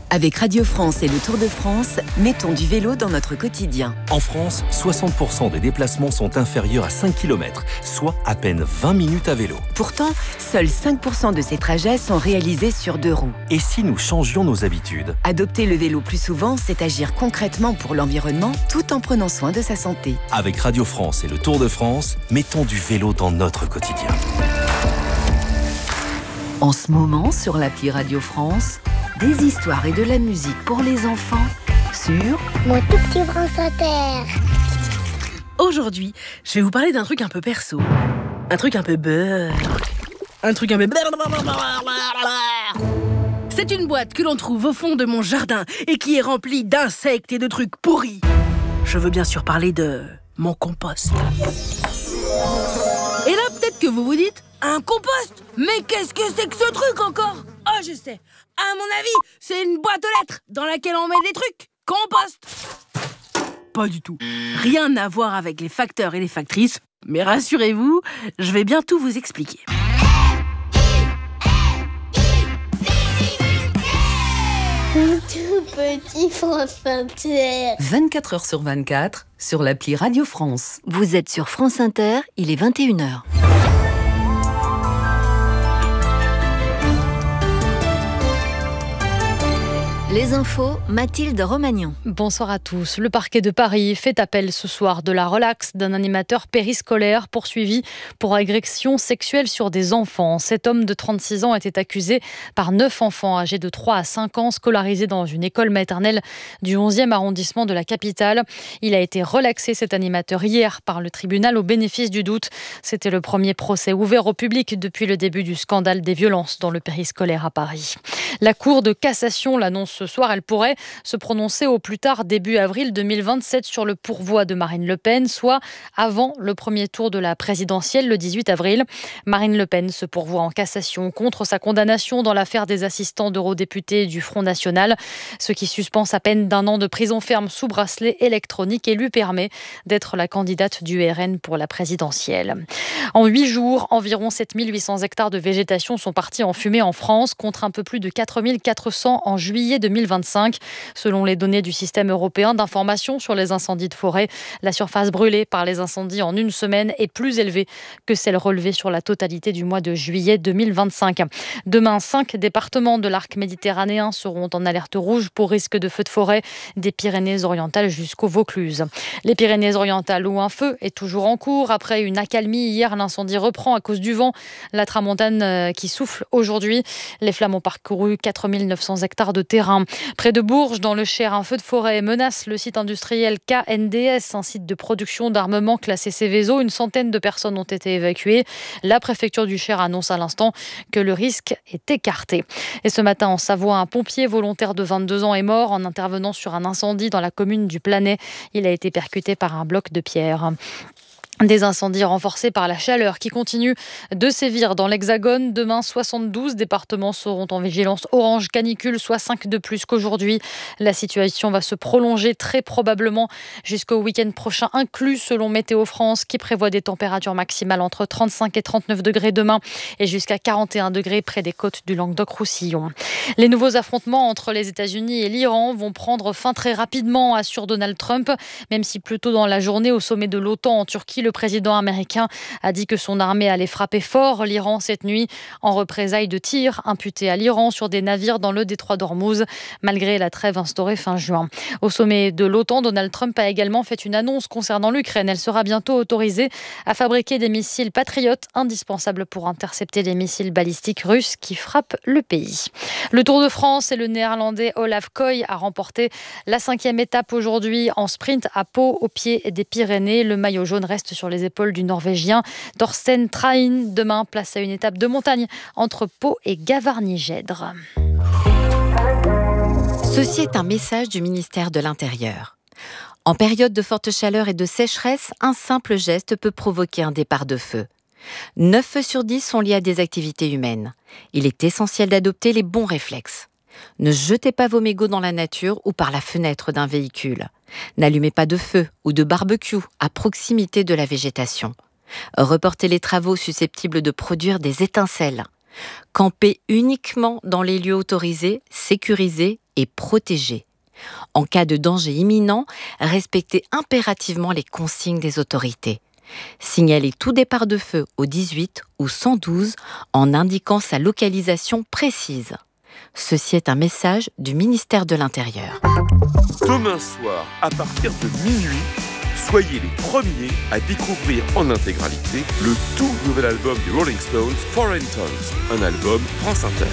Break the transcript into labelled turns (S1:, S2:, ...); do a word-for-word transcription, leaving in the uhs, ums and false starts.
S1: Avec Radio France et le Tour de France, mettons du vélo dans notre quotidien.
S2: En France, soixante pour cent des déplacements sont inférieurs à cinq kilomètres, soit à peine vingt minutes à vélo.
S1: Pourtant, seuls cinq pour cent de ces trajets sont réalisés sur deux roues.
S2: Et si nous changions nos habitudes ?
S1: Adopter le vélo plus souvent, c'est agir concrètement pour l'environnement tout en prenant soin de sa santé.
S2: Avec Radio France et le Tour de France, mettons du vélo dans notre quotidien.
S1: En ce moment, sur l'appli Radio France, des histoires et de la musique pour les enfants sur
S3: Mon tout petit France Inter.
S4: Aujourd'hui, je vais vous parler d'un truc un peu perso, un truc un peu beurre, un truc un peu... C'est une boîte que l'on trouve au fond de mon jardin et qui est remplie d'insectes et de trucs pourris. Je veux bien sûr parler de mon compost. Et là, peut-être que vous vous dites, un compost ? Mais qu'est-ce que c'est que ce truc encore ? Oh, je sais. À mon avis, c'est une boîte aux lettres dans laquelle on met des trucs. Compost. Pas du tout. Rien à voir avec les facteurs et les factrices. Mais rassurez-vous, je vais bien tout vous expliquer.
S3: Mon tout petit France Inter.
S1: vingt-quatre heures sur vingt-quatre sur l'appli Radio France.
S5: Vous êtes sur France Inter, il est vingt et une heures. Les infos, Mathilde Romagnan.
S6: Bonsoir à tous. Le parquet de Paris fait appel ce soir de la relaxe d'un animateur périscolaire poursuivi pour agression sexuelle sur des enfants. Cet homme de trente-six ans était accusé par neuf enfants âgés de trois à cinq ans scolarisés dans une école maternelle du onzième arrondissement de la capitale. Il a été relaxé, cet animateur, hier par le tribunal au bénéfice du doute. C'était le premier procès ouvert au public depuis le début du scandale des violences dans le périscolaire à Paris. La Cour de cassation l'annonce ce soir, elle pourrait se prononcer au plus tard début avril deux mille vingt-sept sur le pourvoi de Marine Le Pen, soit avant le premier tour de la présidentielle le dix-huit avril. Marine Le Pen se pourvoit en cassation contre sa condamnation dans l'affaire des assistants d'eurodéputés du Front National, ce qui suspend sa peine d'un an de prison ferme sous bracelet électronique et lui permet d'être la candidate du R N pour la présidentielle. En huit jours, environ sept mille huit cents hectares de végétation sont partis en fumée en France, contre un peu plus de quatre mille quatre cents en juillet deux mille vingt-cinq. Selon les données du système européen d'information sur les incendies de forêt, la surface brûlée par les incendies en une semaine est plus élevée que celle relevée sur la totalité du mois de juillet deux mille vingt-cinq. Demain, cinq départements de l'arc méditerranéen seront en alerte rouge pour risque de feu de forêt, des Pyrénées-Orientales jusqu'au Vaucluse. Les Pyrénées-Orientales, où un feu est toujours en cours. Après une accalmie hier, l'incendie reprend à cause du vent. La tramontane qui souffle aujourd'hui. Les flammes ont parcouru quatre mille neuf cents hectares de terrain. Près de Bourges, dans le Cher, un feu de forêt menace le site industriel K N D S, un site de production d'armement classé Seveso. Une centaine de personnes ont été évacuées. La préfecture du Cher annonce à l'instant que le risque est écarté. Et ce matin, en Savoie, un pompier volontaire de vingt-deux ans est mort en intervenant sur un incendie dans la commune du Planay. Il a été percuté par un bloc de pierre. Des incendies renforcés par la chaleur qui continue de sévir dans l'Hexagone. Demain, soixante-douze départements seront en vigilance orange canicule, soit cinq de plus qu'aujourd'hui. La situation va se prolonger très probablement jusqu'au week-end prochain inclus, selon Météo France, qui prévoit des températures maximales entre trente-cinq et trente-neuf degrés demain et jusqu'à quarante et un degrés près des côtes du Languedoc-Roussillon. Les nouveaux affrontements entre les États-Unis et l'Iran vont prendre fin très rapidement, assure Donald Trump, même si plus tôt dans la journée, au sommet de l'OTAN en Turquie, le président américain a dit que son armée allait frapper fort l'Iran cette nuit en représailles de tirs imputés à l'Iran sur des navires dans le détroit d'Ormuz, malgré la trêve instaurée fin juin. Au sommet de l'OTAN, Donald Trump a également fait une annonce concernant l'Ukraine. Elle sera bientôt autorisée à fabriquer des missiles patriotes indispensables pour intercepter les missiles balistiques russes qui frappent le pays. Le Tour de France et le néerlandais Olaf Koy a remporté la cinquième étape aujourd'hui en sprint à Pau, au pied des Pyrénées. Le maillot jaune reste sur les épaules du Norvégien Torsten Train. Demain, place à une étape de montagne entre Pau et Gavarnie-Gèdre.
S5: Ceci est un message du ministère de l'Intérieur. En période de forte chaleur et de sécheresse, un simple geste peut provoquer un départ de feu. neuf feux sur dix sont liés à des activités humaines. Il est essentiel d'adopter les bons réflexes. Ne jetez pas vos mégots dans la nature ou par la fenêtre d'un véhicule. N'allumez pas de feu ou de barbecue à proximité de la végétation. Reportez les travaux susceptibles de produire des étincelles. Campez uniquement dans les lieux autorisés, sécurisés et protégés. En cas de danger imminent, respectez impérativement les consignes des autorités. Signalez tout départ de feu au dix-huit ou cent douze en indiquant sa localisation précise. Ceci est un message du ministère de l'Intérieur.
S7: Demain soir, à partir de minuit, soyez les premiers à découvrir en intégralité le tout nouvel album des Rolling Stones, Foreign Tongues, un album France Inter.